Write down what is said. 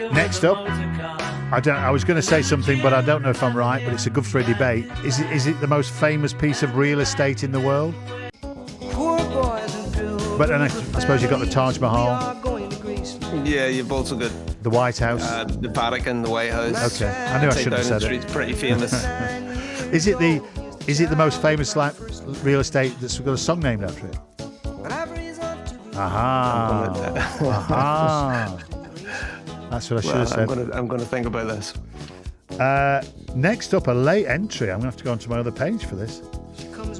Next up, I was going to say something, but I don't know if I'm right. But it's a good for a debate. Is it the most famous piece of real estate in the world? But I suppose you've got the Taj Mahal. Yeah, you've also got the White House, the Vatican, the White House. Okay, I knew I shouldn't have said it. Street's pretty famous. Is it the most famous real estate that's got a song named after it? Aha! Aha! That's what I should have said. I'm going to think about this. Next up, a late entry. I'm going to have to go onto my other page for this.